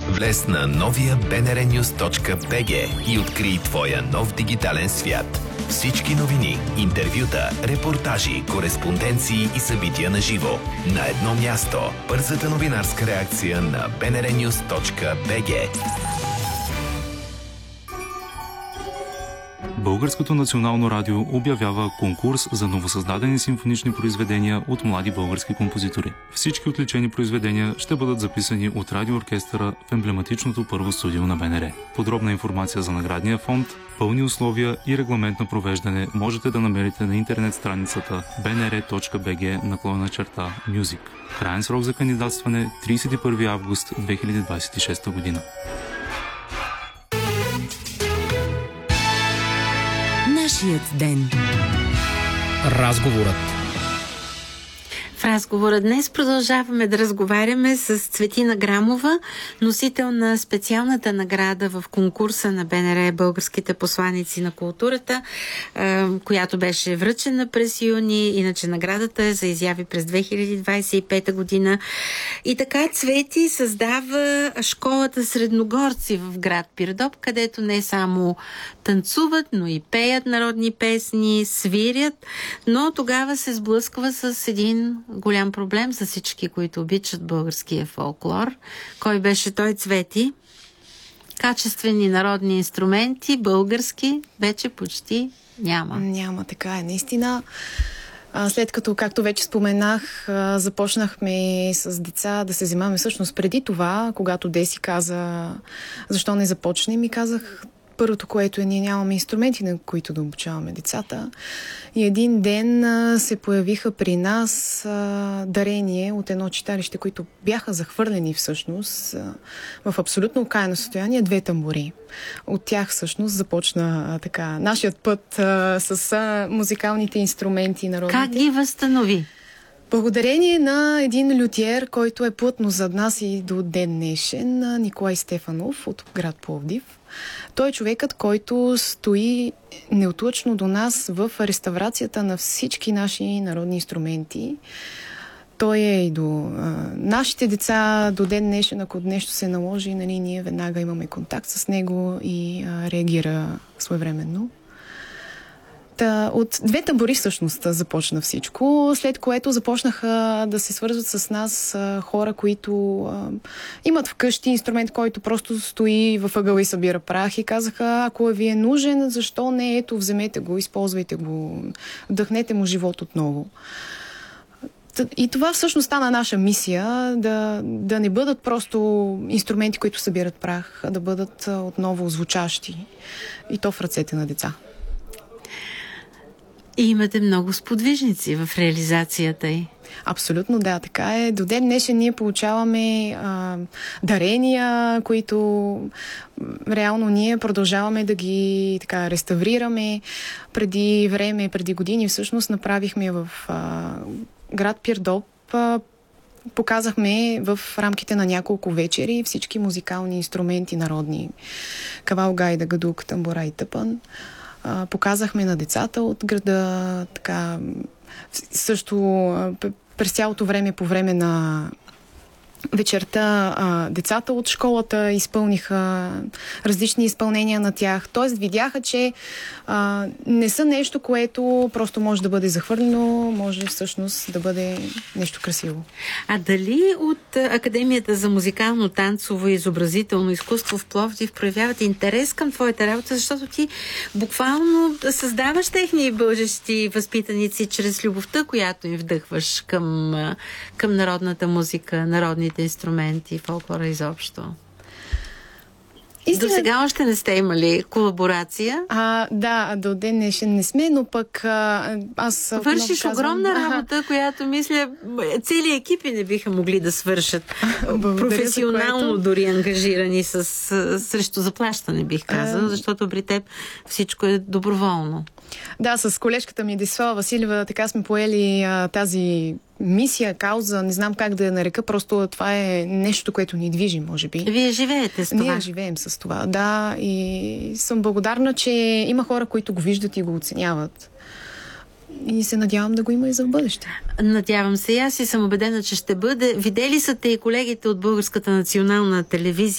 Влез на новия bnrnews.bg и открий твоя нов дигитален свят. Всички новини, интервюта, репортажи, кореспонденции и събития на живо. На едно място. Бързата новинарска реакция на bnrnews.bg. Българското национално радио обявява конкурс за новосъздадени симфонични произведения от млади български композитори. Всички отличени произведения ще бъдат записани от радиооркестъра в емблематичното първо студио на БНР. Подробна информация за наградния фонд, пълни условия и регламент на провеждане можете да намерите на интернет страницата bnr.bg/music. Краен срок за кандидатстване 31 август 2026 година. Нашият ден. Разговорът. В разговора днес продължаваме да разговаряме с Цветина Грамова, носител на специалната награда в конкурса на БНР Българските посланици на културата, която беше връчена през юни. Иначе наградата е за изяви през 2025 година. И така Цвети създава школата Средногорци в град Пирдоп, където не само танцуват, но и пеят народни песни, свирят, но тогава се сблъсква с един голям проблем за всички, които обичат българския фолклор. Кой беше той, Цвети? Качествени народни инструменти, български, вече почти няма. Няма, така е. Наистина, след като, както вече споменах, започнахме с деца да се занимаваме всъщност преди това, когато Деси каза защо не започнем, и казах, първото, което ние нямаме инструменти, на които да обучаваме децата. И един ден се появиха при нас дарение от едно читалище, които бяха захвърлени всъщност в абсолютно окаяно състояние, 2 тамбури. От тях всъщност започна така нашият път с музикалните инструменти народните. Как ги възстанови? Благодарение на един лютиер, който е плътно зад нас и до ден днешен, Николай Стефанов от град Пловдив. Той е човекът, който стои неотлъчно до нас в реставрацията на всички наши народни инструменти. Той е и до нашите деца до ден днешен, ако нещо се наложи, нали, ние веднага имаме контакт с него и реагира своевременно. От 2 тамбури всъщност започна всичко, след което започнаха да се свързват с нас хора, които имат вкъщи инструмент, който просто стои във ъгъла и събира прах, и казаха, ако ви е нужен, защо не, ето, вземете го, използвайте го, вдъхнете му живот отново. И това всъщност стана наша мисия, да не бъдат просто инструменти, които събират прах, а да бъдат отново звучащи, и то в ръцете на деца. И имате много сподвижници в реализацията й. Абсолютно, да, така е. До ден днешен ние получаваме дарения, които реално ние продължаваме да ги така реставрираме. Преди време, преди години всъщност направихме в град Пирдоп, показахме в рамките на няколко вечери всички музикални инструменти народни. Кавал, гайда, гадук, тамбура и тъпан. Показахме на децата от града, така, също през цялото време, по време на вечерта, децата от школата изпълниха различни изпълнения на тях. Тоест видяха, че не са нещо, което просто може да бъде захвърлено, може всъщност да бъде нещо красиво. А дали от Академията за музикално, танцово и изобразително изкуство в Пловдив проявявате интерес към твоята работа, защото ти буквално създаваш техни бъдещи възпитаници чрез любовта, която им вдъхваш към народната музика, народните инструменти, фолклора изобщо? До сега още не сте имали колаборация? Да, до ден днешен не сме, но пък аз вършиш огромна работа, която мисля цели екипи не биха могли да свършат. Професионално дори ангажирани срещу заплащане, бих казала, защото при теб всичко е доброволно. Да, с колежката ми Десислава Василева така сме поели тази мисия, кауза, не знам как да я нарека, просто това е нещо, което ни движи, може би. Вие живеете с това? Ние живеем с това, да, и съм благодарна, че има хора, които го виждат и го оценяват. И се надявам да го има и за в бъдеще. Надявам се и аз и съм убедена, че ще бъде. Видели са те и колегите от Българската национална телевизия